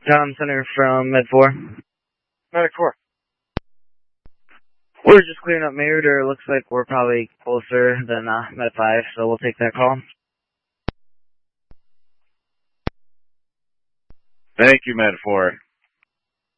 Tom Center from Med 4. Medic 4. We're just clearing up Mayreuther. Looks like we're probably closer than Med 5, so we'll take that call. Thank you, Med 4.